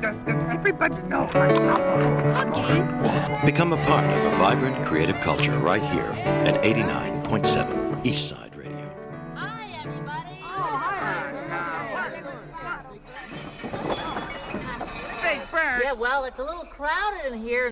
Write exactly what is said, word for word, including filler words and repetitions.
does, does everybody know I'm okay. Become a part of a vibrant creative culture right here at eighty-nine point seven East Side Radio. Hi, everybody. Big Bird. Yeah, well, it's a little crowded in here.